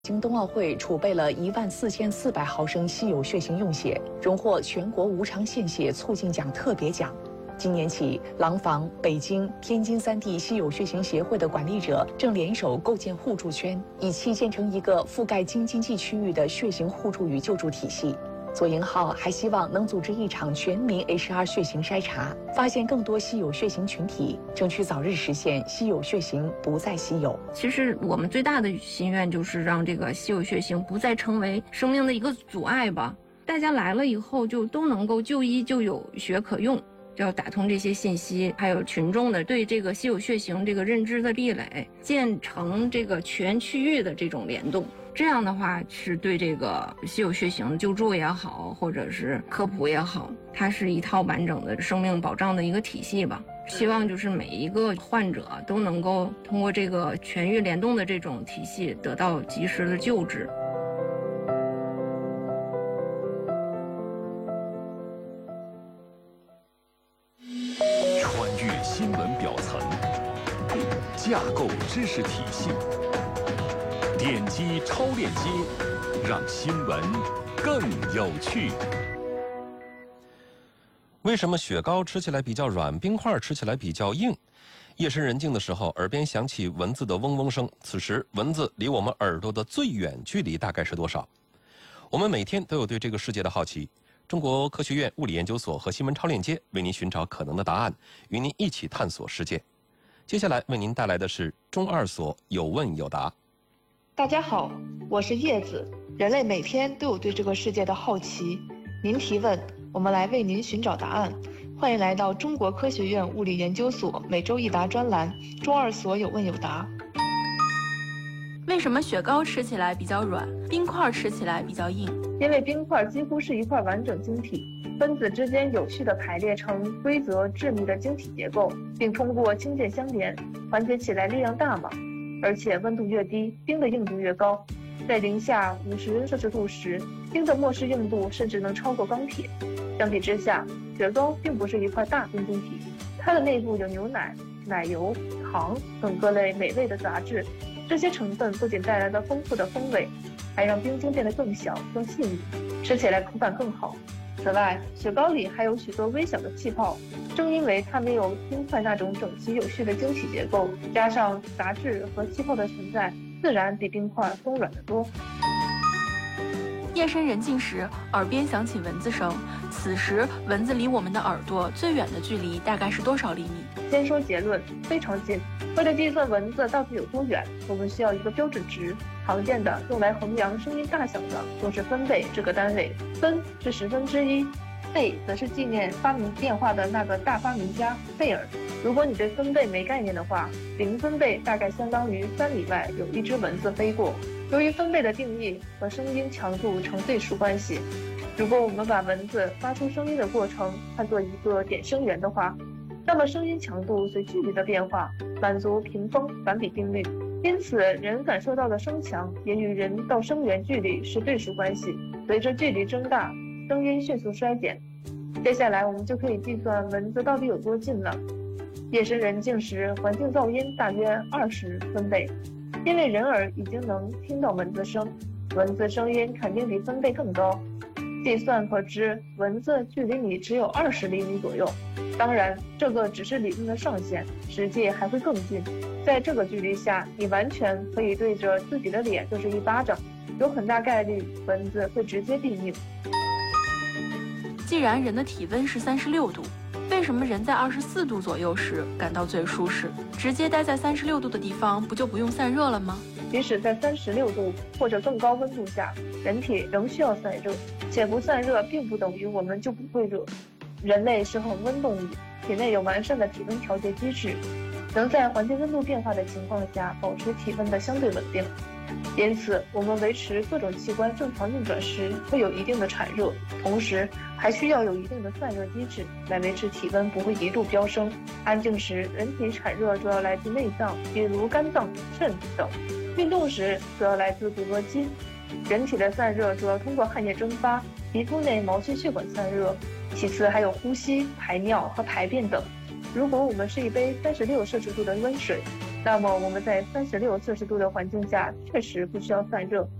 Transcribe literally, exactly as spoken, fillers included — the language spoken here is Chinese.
京冬奥会储备了一万四千四百毫升稀有血型用血，荣获全国无偿献血促进奖特别奖。今年起，廊坊、北京、天津三地稀有血型协会的管理者正联手构建互助圈，以期建成一个覆盖京津冀区域的血型互助与救助体系。左营号还希望能组织一场全民 H R 血型筛查，发现更多稀有血型群体，争取早日实现稀有血型不再稀有。 其实我们最大的心愿就是让这个稀有血型不再成为生命的一个阻碍吧。大家来了以后就都能够就医就有血可用，就要打通这些信息，还有群众的对这个稀有血型这个认知的壁垒，建成这个全区域的这种联动。这样的话是对这个稀有血型救助也好，或者是科普也好，它是一套完整的生命保障的一个体系吧。希望就是每一个患者都能够通过这个全域联动的这种体系得到及时的救治。 穿越新闻表层，架构知识体系，点击超链接，让新闻更有趣。 为什么雪糕吃起来比较软，冰块吃起来比较硬？夜深人静的时候，耳边响起蚊子的嗡嗡声，此时蚊子离我们耳朵的最远距离大概是多少？我们每天都有对这个世界的好奇。中国科学院物理研究所和新闻超链接为您寻找可能的答案，与您一起探索世界。接下来为您带来的是中二所有问有答。 大家好，我是叶子。人类每天都有对这个世界的好奇，您提问，我们来为您寻找答案。欢迎来到中国科学院物理研究所每周一答专栏中二所有问有答。 为什么雪糕吃起来比较软，冰块吃起来比较硬？ 因为冰块几乎是一块完整晶体，分子之间有序地排列成规则致密的晶体结构，并通过氢键相连，团结起来力量大嘛。而且温度越低，冰的硬度越高。在零下五十摄氏度时，冰的末世硬度甚至能超过钢铁。相比之下，雪糕并不是一块大冰晶体，它的内部有牛奶、奶油、糖等各类美味的杂质。这些成分不仅带来了丰富的风味，还让冰晶变得更小、更细腻，吃起来口感更好。此外，雪糕里还有许多微小的气泡，正因为它没有冰块那种整齐有序的晶体结构，加上杂质和气泡的存在，自然比冰块松软得多。 夜深人静时，耳边响起蚊子声，此时蚊子离我们的耳朵最远的距离大概是多少厘米？ 先说结论，非常近。为了计算蚊子到底有多远，我们需要一个标准值。常见的用来衡量声音大小的就是分贝这个单位，分是十分之一，贝则是纪念发明电话的那个大发明家贝尔。如果你对分贝没概念的话，零分贝大概相当于三里外有一只蚊子飞过。由于分贝的定义和声音强度成对数关系，如果我们把蚊子发出声音的过程看作一个点声源的话，那么声音强度随距离的变化满足屏风反比定律。因此人感受到的声强也与人到声源距离是对数关系，随着距离增大，声音迅速衰减。接下来我们就可以计算蚊子到底有多近了。夜深人静时，环境噪音大约二十分贝，因为人耳已经能听到蚊子声，蚊子声音肯定比分贝更高。计算可知，蚊子距离你只有二十厘米左右。当然，这个只是理论的上限，实际还会更近。在这个距离下，你完全可以对着自己的脸就是一巴掌，有很大概率蚊子会直接毙命。 既然人的体温是三十六度，为什么人在二十四度左右时感到最舒适？直接待在三十六度的地方，不就不用散热了吗？ 即使在三十六度或者更高温度下，人体仍需要散热，且不散热并不等于我们就不会热。人类是恒温动物，体内有完善的体温调节机制，能在环境温度变化的情况下保持体温的相对稳定。因此，我们维持各种器官正常运转时会有一定的产热，同时还需要有一定的散热机制来维持体温不会一度飙升。安静时，人体产热主要来自内脏，比如肝脏、肾等；运动时主要来自骨骼肌。人体的散热主要通过汗液蒸发，皮肤内毛细血管散热，其次还有呼吸、排尿和排便等。如果我们是一杯三十六摄氏度的温水， 那么我们在三十六摄氏度的环境下确实不需要散热。